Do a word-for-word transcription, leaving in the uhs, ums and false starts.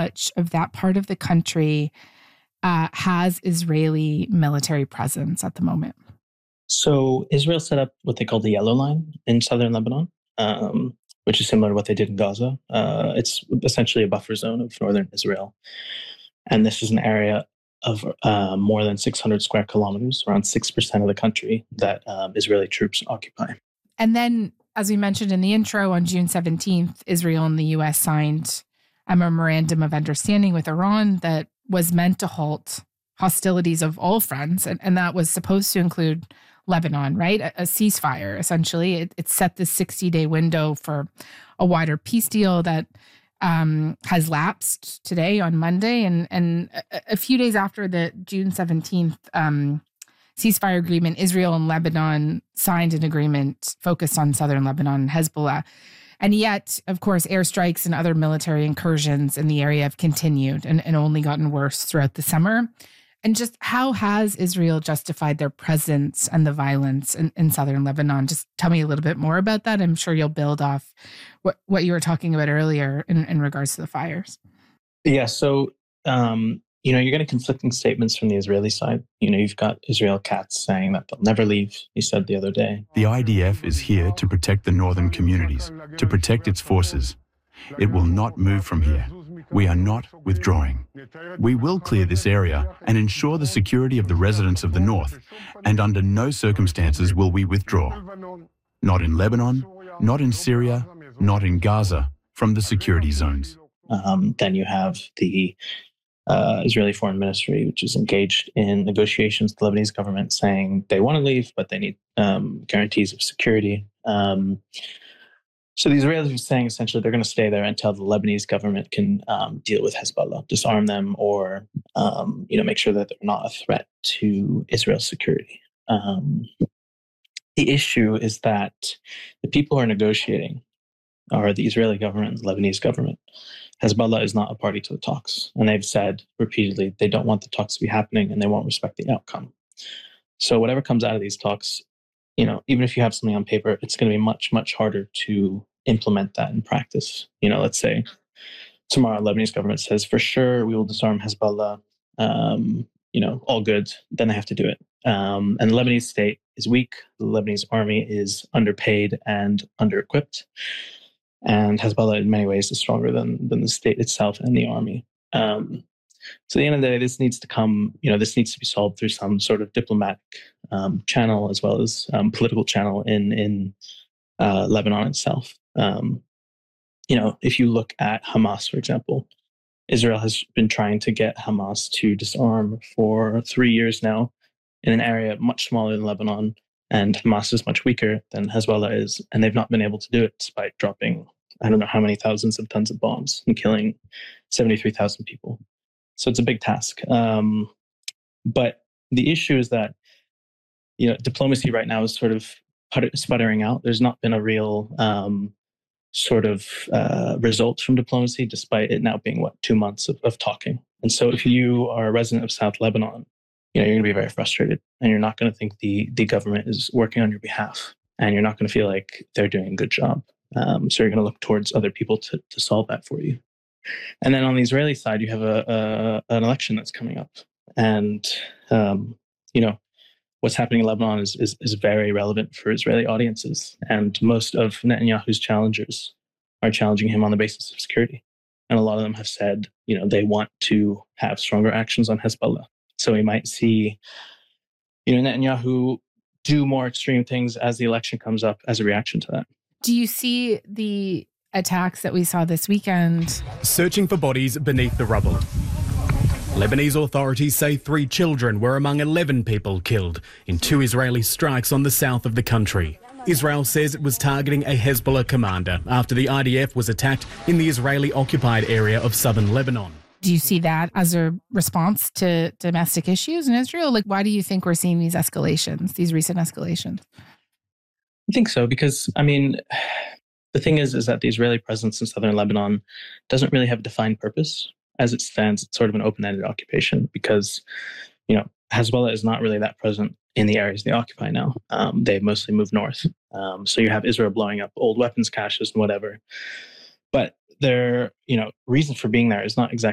much of that part of the country uh, has Israeli military presence at the moment? So Israel set up what they call the Yellow Line in southern Lebanon, um, which is similar to what they did in Gaza. Uh, it's essentially a buffer zone of northern Israel. And this is an area of uh, more than six hundred square kilometers, around six percent of the country that um, Israeli troops occupy. And then, as we mentioned in the intro, on June seventeenth, Israel and the U S signed a memorandum of understanding with Iran that was meant to halt hostilities of all fronts. And, and that was supposed to include Lebanon, right? A, a ceasefire, essentially. It, it set this sixty-day window for a wider peace deal that um, has lapsed today on Monday. And, and a, a few days after the June seventeenth um, ceasefire agreement, Israel and Lebanon signed an agreement focused on southern Lebanon and Hezbollah. And yet, of course, airstrikes and other military incursions in the area have continued and, and only gotten worse throughout the summer. And just how has Israel justified their presence and the violence in, in southern Lebanon? Just tell me a little bit more about that. I'm sure you'll build off what, what you were talking about earlier in, in regards to the fires. Yeah, so, um, you know, you're getting conflicting statements from the Israeli side. You know, you've got Israel Katz saying that they'll never leave, he said the other day. The I D F is here to protect the northern communities, to protect its forces. It will not move from here. We are not withdrawing. We will clear this area and ensure the security of the residents of the north, and under no circumstances will we withdraw. Not in Lebanon, not in Syria, not in Gaza, from the security zones. Um, then you have the uh, Israeli Foreign Ministry, which is engaged in negotiations with the Lebanese government, saying they want to leave, but they need um, guarantees of security. Um, So the Israelis are saying essentially they're going to stay there until the Lebanese government can um, deal with Hezbollah, disarm them, or um, you know make sure that they're not a threat to Israel's security. Um, the issue is that the people who are negotiating are the Israeli government and the Lebanese government. Hezbollah is not a party to the talks, and they've said repeatedly they don't want the talks to be happening and they won't respect the outcome. So whatever comes out of these talks, you know, even if you have something on paper, it's going to be much, much harder to implement that in practice. You know, let's say tomorrow Lebanese government says, for sure, we will disarm Hezbollah, um, you know, all good, then they have to do it. Um, and the Lebanese state is weak. The Lebanese army is underpaid and under-equipped. And Hezbollah, in many ways, is stronger than, than the state itself and the army. Um, So at the end of the day, this needs to come, you know, this needs to be solved through some sort of diplomatic um, channel as well as um, political channel in in uh, Lebanon itself. Um, you know, if you look at Hamas, for example, Israel has been trying to get Hamas to disarm for three years now in an area much smaller than Lebanon, and Hamas is much weaker than Hezbollah is, and they've not been able to do it despite dropping, I don't know how many thousands of tons of bombs and killing seventy-three thousand people. So it's a big task. Um, but the issue is that, you know, diplomacy right now is sort of sputtering out. There's not been a real um, sort of uh, result from diplomacy, despite it now being, what, two months of, of talking. And so if you are a resident of South Lebanon, you know, you're going to be very frustrated, and you're not going to think the, the government is working on your behalf, and you're not going to feel like they're doing a good job. Um, so you're going to look towards other people to, to solve that for you. And then on the Israeli side, you have a, a an election that's coming up, and um, you know what's happening in Lebanon is, is is very relevant for Israeli audiences. And most of Netanyahu's challengers are challenging him on the basis of security, and a lot of them have said, you know, they want to have stronger actions on Hezbollah. So we might see, you know, Netanyahu do more extreme things as the election comes up as a reaction to that. Do you see the attacks that we saw this weekend? Searching for bodies beneath the rubble. Lebanese authorities say three children were among eleven people killed in two Israeli strikes on the south of the country. Israel says it was targeting a Hezbollah commander after the I D F was attacked in the Israeli-occupied area of southern Lebanon. Do you see that as a response to domestic issues in Israel? Like, why do you think we're seeing these escalations, these recent escalations? I think so, because, I mean, the thing is, is that the Israeli presence in southern Lebanon doesn't really have a defined purpose. As it stands, it's sort of an open-ended occupation because, you know, Hezbollah is not really that present in the areas they occupy now. Um, they've mostly moved north. Um, so you have Israel blowing up old weapons caches and whatever. But their, you know, reason for being there is not exactly